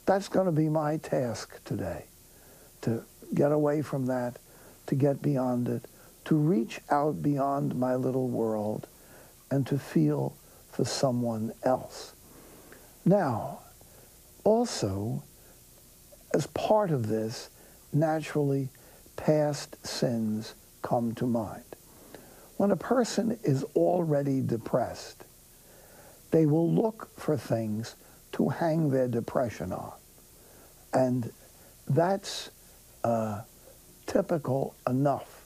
That's going to be my task today, to get away from that, to get beyond it, to reach out beyond my little world, and to feel for someone else. Now, also, as part of this, naturally, past sins come to mind. When a person is already depressed, they will look for things to hang their depression on. And that's typical enough.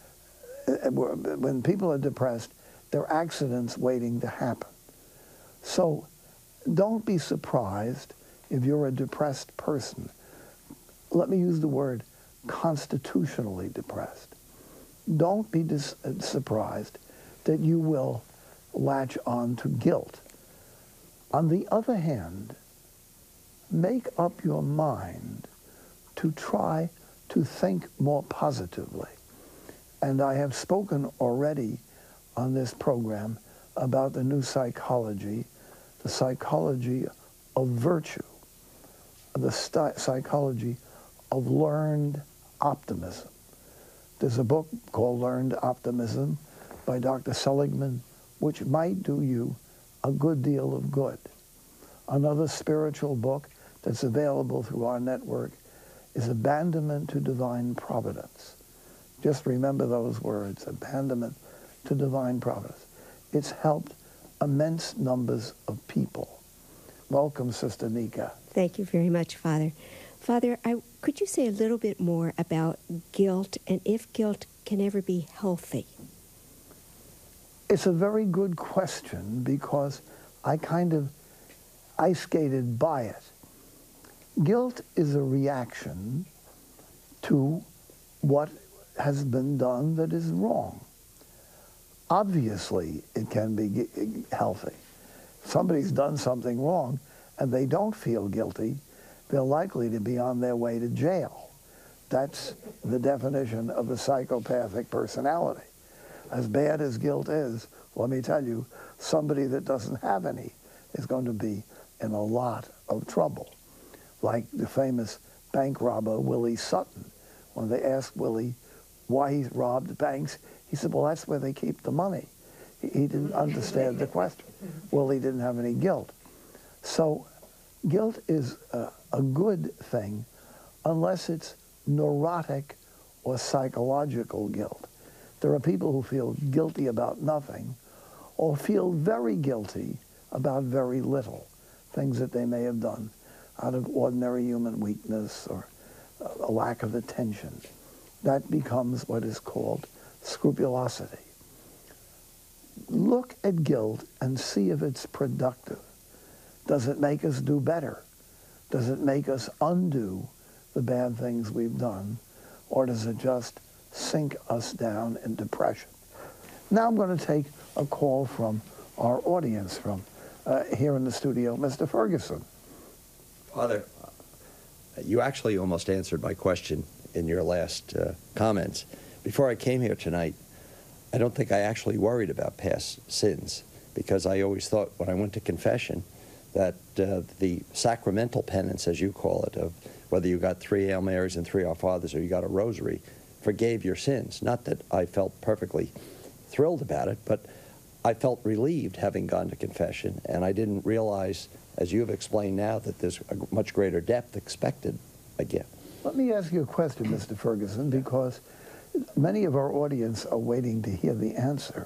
When people are depressed, there are accidents waiting to happen. So don't be surprised if you're a depressed person. Let me use the word constitutionally depressed. Don't be surprised that you will latch on to guilt. On the other hand, make up your mind to try to think more positively. And I have spoken already on this program about the new psychology, the psychology of virtue, the psychology of learned optimism. There's a book called Learned Optimism by Dr. Seligman, which might do you a good deal of good. Another spiritual book that's available through our network is Abandonment to Divine Providence. Just remember those words, abandonment to divine providence. It's helped immense numbers of people. Welcome, Sister Nika. Thank you very much, Father. Father, could you say a little bit more about guilt and if guilt can ever be healthy? It's a very good question because I kind of skated by it. Guilt is a reaction to what has been done that is wrong. Obviously, it can be healthy. If somebody's done something wrong and they don't feel guilty, they're likely to be on their way to jail. That's the definition of a psychopathic personality. As bad as guilt is, let me tell you, somebody that doesn't have any is going to be in a lot of trouble. Like the famous bank robber, Willie Sutton. When they asked Willie why he robbed banks, he said, well, that's where they keep the money. He didn't understand the question. Willie didn't have any guilt. So guilt is a good thing unless it's neurotic or psychological guilt. There are people who feel guilty about nothing or feel very guilty about very little, things that they may have done out of ordinary human weakness or a lack of attention. That becomes what is called scrupulosity. Look at guilt and see if it's productive. Does it make us do better? Does it make us undo the bad things we've done? Or does it just sink us down in depression? Now I'm going to take a call from our audience from here in the studio, Mr. Ferguson. Father, you actually almost answered my question in your last comments. Before I came here tonight, I don't think I actually worried about past sins because I always thought when I went to confession that the sacramental penance, as you call it, of whether you got 3 Hail Marys and 3 Our Fathers or you got a rosary, forgave your sins. Not that I felt perfectly thrilled about it, but I felt relieved having gone to confession, and I didn't realize, as you have explained now, that there's a much greater depth expected again. Let me ask you a question, Mr. Ferguson, because many of our audience are waiting to hear the answer.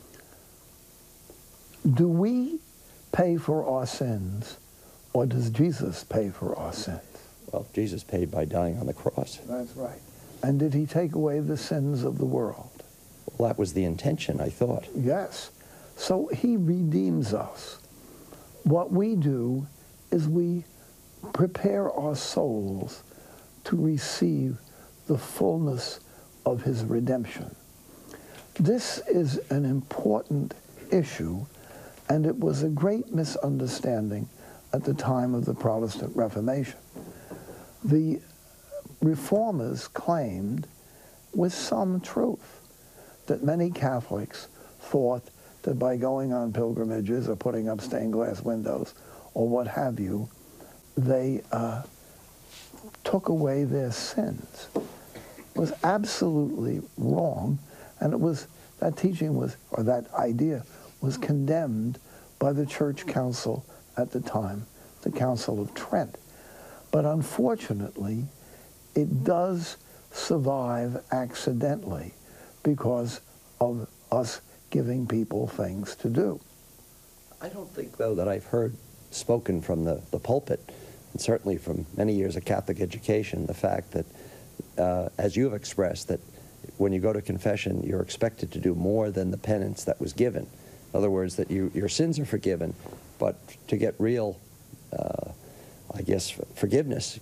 Do we pay for our sins, or does Jesus pay for our sins? Well, Jesus paid by dying on the cross. That's right. And did he take away the sins of the world? Well, that was the intention, I thought. Yes. So he redeems us. What we do is we prepare our souls to receive the fullness of his redemption. This is an important issue, and it was a great misunderstanding at the time of the Protestant Reformation. The reformers claimed, with some truth, that many Catholics thought that by going on pilgrimages or putting up stained glass windows or what have you, they took away their sins. It was absolutely wrong, and that teaching was, or that idea was condemned by the church council at the time, the Council of Trent. But unfortunately, it does survive accidentally because of us giving people things to do. I don't think, though, that I've heard spoken from the pulpit, and certainly from many years of Catholic education, the fact that, as you have expressed, that when you go to confession, you're expected to do more than the penance that was given. In other words, that your sins are forgiven, but to get real, I guess, forgiveness,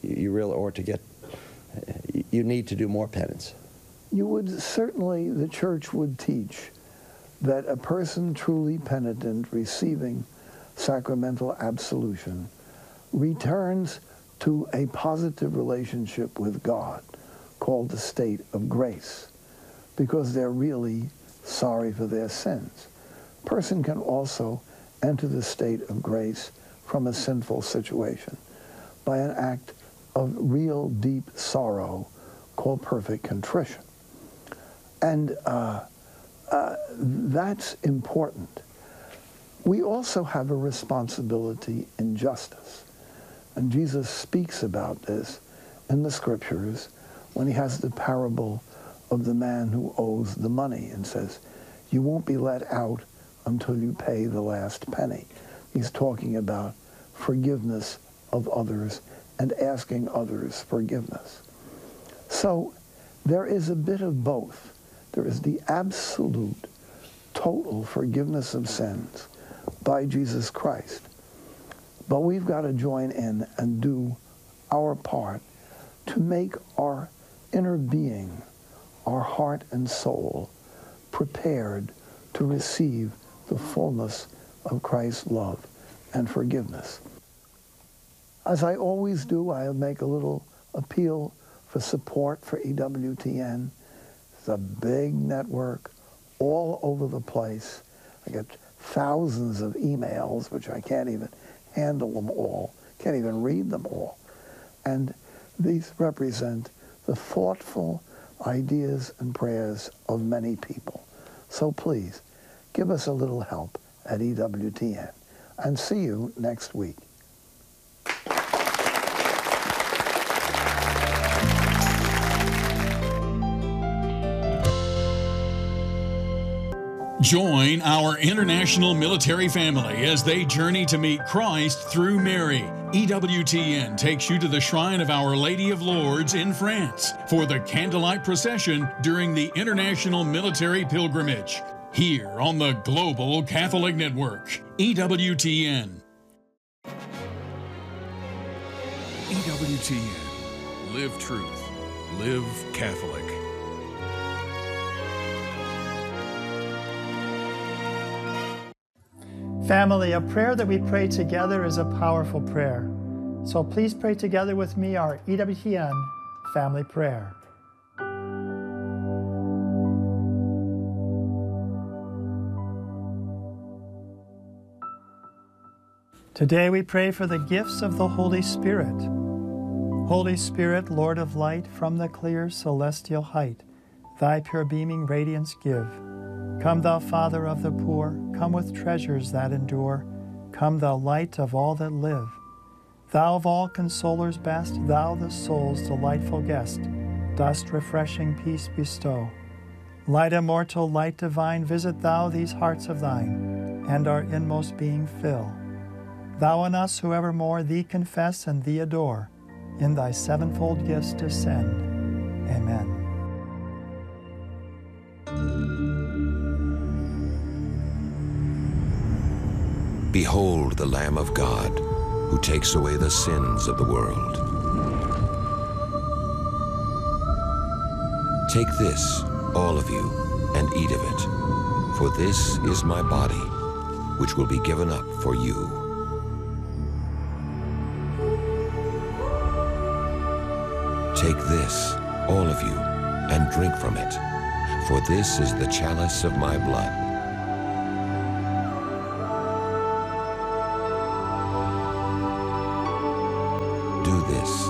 you need to do more penance. The church would teach that a person truly penitent receiving sacramental absolution returns to a positive relationship with God called the state of grace, because they're really sorry for their sins. A person can also enter the state of grace from a sinful situation by an act of real deep sorrow called perfect contrition. And that's important. We also have a responsibility in justice. And Jesus speaks about this in the scriptures when he has the parable of the man who owes the money and says, you won't be let out until you pay the last penny. He's talking about forgiveness of others and asking others forgiveness. So there is a bit of both. There is the absolute, total forgiveness of sins by Jesus Christ. But we've got to join in and do our part to make our inner being, our heart and soul, prepared to receive the fullness of Christ's love and forgiveness. As I always do, I'll make a little appeal for support for EWTN. It's a big network all over the place. I get thousands of emails, which I can't even handle them all, can't even read them all. And these represent the thoughtful ideas and prayers of many people. So please, give us a little help at EWTN. And see you next week. Join our international military family as they journey to meet Christ through Mary. EWTN takes you to the shrine of Our Lady of Lourdes in France for the candlelight procession during the International Military Pilgrimage. Here on the Global Catholic Network, EWTN. EWTN. Live truth. Live Catholic. Family, a prayer that we pray together is a powerful prayer. So please pray together with me our EWTN family prayer. Today we pray for the gifts of the Holy Spirit. Holy Spirit, Lord of light, from the clear celestial height, thy pure beaming radiance give. Come, thou Father of the poor, come with treasures that endure. Come, thou light of all that live. Thou of all consolers best, thou the soul's delightful guest, dost refreshing peace bestow. Light immortal, light divine, visit thou these hearts of thine, and our inmost being fill. Thou in us who evermore thee confess and thee adore, in thy sevenfold gifts descend. Amen. Behold the Lamb of God, who takes away the sins of the world. Take this, all of you, and eat of it, for this is my body, which will be given up for you. Take this, all of you, and drink from it, for this is the chalice of my blood. do this,